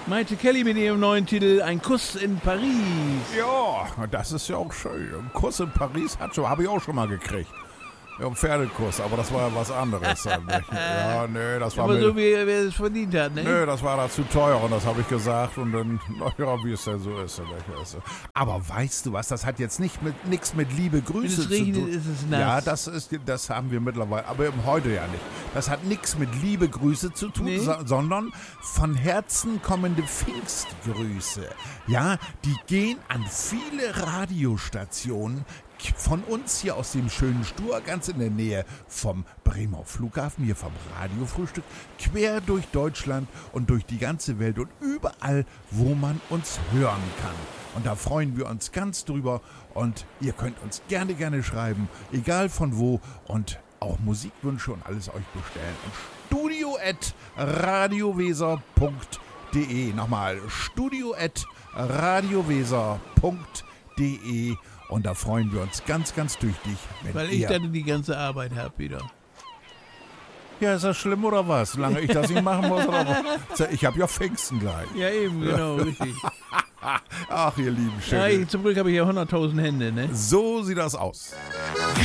Maite Kelly mit ihrem neuen Titel Ein Kuss in Paris. Ja, das ist ja auch schön. Ein Kuss in Paris habe ich auch schon mal gekriegt. Ja, ein Pferdekuss, aber das war ja was anderes. Ja, nee, das war Aber mir, so wie er es verdient hat, ne? nee, das war da zu teuer und das habe ich gesagt und dann, naja, wie es denn so ist. Aber weißt du was, das hat jetzt nichts mit Liebe, Wenn Grüße es regnet, zu tun. ist es Ja, nass. das haben wir mittlerweile, aber eben heute ja nicht. Das hat nichts mit Liebe, Grüße zu tun, Nee. sondern von Herzen kommende Pfingstgrüße. Ja, die gehen an viele Radiostationen von uns hier aus dem schönen Stur, ganz in der Nähe vom Bremer Flughafen, hier vom Radiofrühstück, quer durch Deutschland und durch die ganze Welt und überall, wo man uns hören kann. Und da freuen wir uns ganz drüber und ihr könnt uns gerne schreiben, egal von wo und auch Musikwünsche und alles euch bestellen. Und studio@radioweser.de. Nochmal, studio@radioweser.de. Und da freuen wir uns ganz durch dich, wenn Weil ich ihr... dann die ganze Arbeit habe wieder. Ja, ist das schlimm oder was? Solange ich das nicht machen muss oder was? Ich habe ja Pfingsten gleich. Ja, eben, genau, richtig. Ach, ihr lieben Ja, Schön. zum Glück habe ich ja 100.000 Hände, ne? So sieht das aus.